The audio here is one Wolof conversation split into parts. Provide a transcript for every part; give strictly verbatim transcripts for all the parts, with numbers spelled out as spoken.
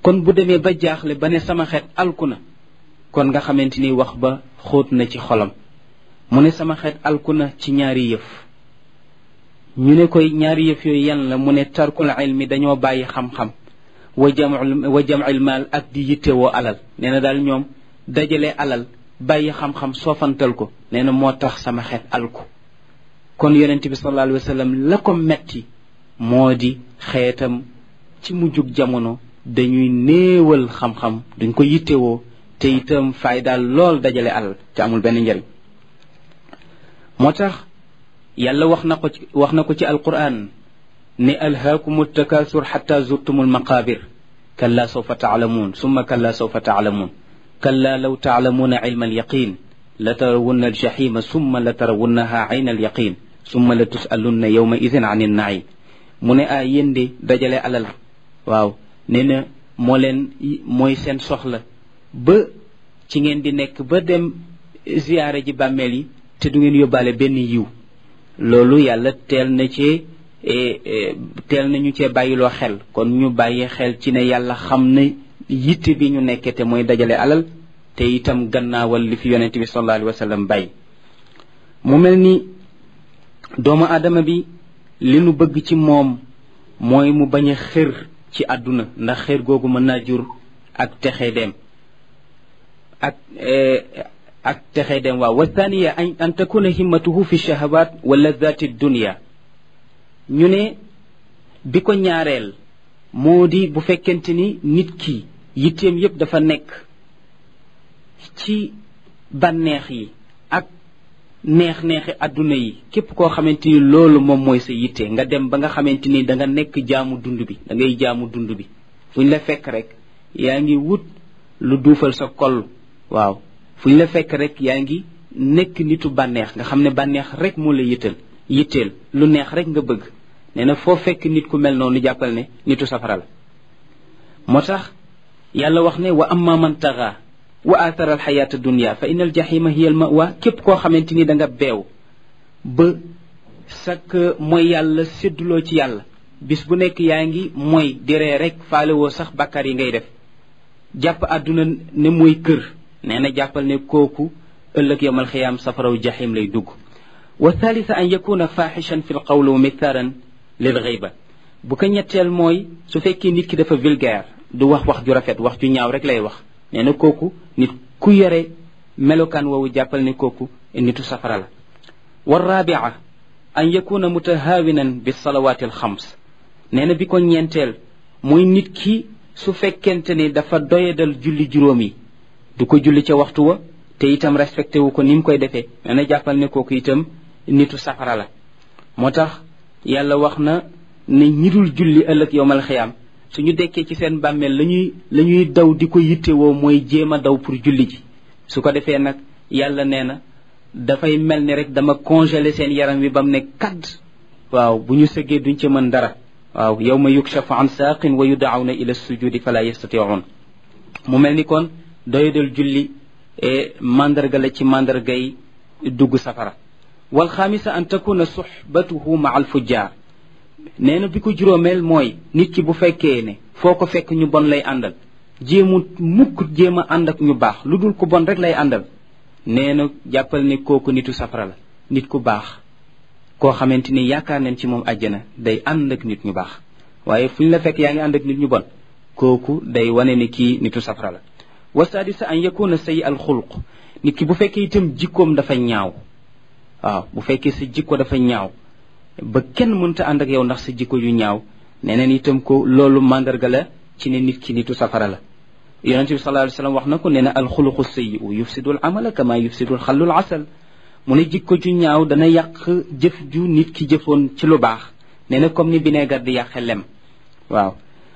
kon bu demee ba jaaxle ba ne sama xeet alku na kon nga xamante ni wax ba xóot na ci xolam mu ne sama xeet alku na ci ñaari yëf ñu ne koy ñaari yëf yooyu yan la mu ne tarkul ilmi dañoo bàyyi xam-xam wa jam'ul wa jam'il maal ak di yittewoo alal nee na daal ñoom dajale alal bàyyi xam-xam soofantal ko nee na moo tax sama xeet alku kon yonent bi sallallahu alayhi wa sallam la ko metti moo di xeetam ci mujjug jamono dañuy néewal xam-xam duñ ko yittewoo te itam faydaal lool dajale alal te amul benn njariñ moo tax yàlla wax na ko ci wax na ko ci alquran ne alhaakumu takasur xata zurtumu almaqabir kalla sawfa taalamuun summa kalla sawfa taalamuun kalla law taalamuuna ilma alyaqin la tarawunna aljahima summa la tarawunnaha ayna alyaqin summa la tusalunna yawma idin an innaim mu ne a yéen de dajale alal waaw nee na moo leen mooy seen soxla ba ci ngeen di nekk ba dem ziyaare ji bàmmeel yi te du ngeen yóbbaale benn yiw loolu yàlla teel na cee teel nañu cee bàyyiloo xel kon ñu bàyyi xel ci ne yàlla xam na yitte bi ñu nekkee te mooy dajale alal te itam gannaawal li fi yonente bi sallallahu alayhi wa sallam bàyyi mu mel ni doomu aadama bi li nu bëgg ci moom mooy mu bañ a xër ci àdduna ndax xër googu mën naa jur ak texe dem ak ak texe dem waaw wa thaniya an takuna himmatuhu fi shahawat wa ladati dunya ñu ne bi ko ñaareel moo di bu fekkente ni nit ki yitteem yépp dafa nekk ci bànneex yi ak neex-neexi àdduna yi képp koo xamante ni loolu moom mooy sa yitte nga dem ba nga xamante ni da nga nekk jaamu dund bi da ngay jaamu dund bi fu ñu la fekk rek yaa ngi wut lu duufal sa koll waaw fu ñu la fekk rek yaa ngi nekk nitu bànneex nga xam ne bànneex rek moo la yittal yitteel lu neex rek nga bëgg nee na foo fekk nit ku mel noonu jàppal ne nitu safara la moo tax yàlla wax ne wa amma man taxa wa athara alxayata dunia fa inna aljahima hiya almawa képp koo xamante ni da nga beew ba sak mooy yàlla sédduloo ci yàlla bis bu nekk yaa ngi mooy diree rek faalewoo sax bàkkaar yi ngay def jàpp àdduna ne mooy kër nee na jàppal ne kooku ëllëg yawmal xiyaam safaraw jahim lay dugg wa thalitha an yakuna faxishan fi lqawli wa miktharan lil ghayba bu ko ñetteel mooy su fekkee nit ki dafa vulgaire du wax wax ju rafet wax ju ñaaw rek lay wax nee na kooku nit ku yore melokaan woowu jàppal ne kooku nitu safara la wa rabia an yakuna mutahawinan bi salawaati alxams nee na bi ko ñeenteel mooy nit ki su fekkente ni dafa doyadal julli juróom yi du ko julli ca waxtu wa te itam respecté wu ko ni mu koy defee nee na jàppal ne kooku itam nitu safara la moo tax yàlla wax na ne ñi dul julli ëllëg yowmal xiyaam suñu dekkee ci seen bàmmeel lañuy la ñuy daw di ko yittewoo mooy jéem a daw pour julli ji su ko defee nag yàlla nee na dafay mel ni rek dama congelé seen yaram wi ba mu ne kadd waaw bu ñu sëggee duñ ca mën dara waaw yawma yukshafu an saaqin wa yudaawna ila sujudi fala yastatiun mu mel ni kon doyadal julli e mandarga la ci mandargay dugg safara wal xaamisa an takuna suxbatuhu maa al fujjaar nee na bi ko juróomeel mooy nit ki bu fekkee ne foo ko fekk ñu bon lay àndal jéemu mukk jéem a ànd ak ñu baax lu dul ku bon rek lay àndal nee na jàppal ne kooku nitu safara la nit ku baax koo xamante ni yaakaar nañ ci moom àjjana day ànd ak nit ñu baax waaye fu ñu la fekk yaa ngi ànd ak nit ñu bon kooku day wane ni kii nitu safara la wa sadisa an yakuna sayyi al xulq nit ki bu fekkee itam jikkoom dafa ñaaw waaw bu fekkee sa jikko dafa ñaaw ba kenn mënta ànd ak yow ndax sa jikko yu ñaaw neneen itam ko loolu mandarga la ci ne nit ki nitu safara la yonente bi sallallahu alayhi wasallam wax na ko nee na alxuluqu sayyi'u yufsidu al amala kama yufsidu al xallu al asal mu ne jikko ju ñaaw dana yàq jëf ju nit ki jëfoon ci lu baax nee na comme ni bineegar di yàqe lem waaw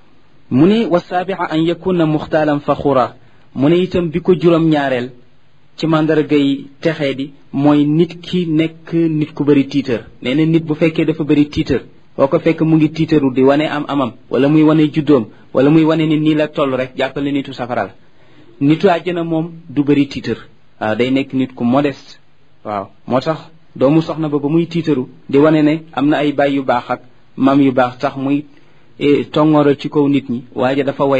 mu ne wa saabia an yakuna muxtaalan faxura mu ne itam bi ko juróom ñaareel ci mandargay texee di mooy nit ki nekk nit ku bëri tiitër nee na nit bu fekkee dafa bëri tiitër boo ko fekk mu ngi tiitaru di wane am amam wala muy wane juddoom wala muy wane ni nii la toll rek jàppale nitu safara la nitu àjjana moom du bëri tiitër waaw day nekk nit ku modeste waaw moo tax doomu soxna ba ba muy tiitaru di wane ne am na ay baay yu baax ak maam yu baax tax muy tongooral ci kaw nit ñi waaye dafa way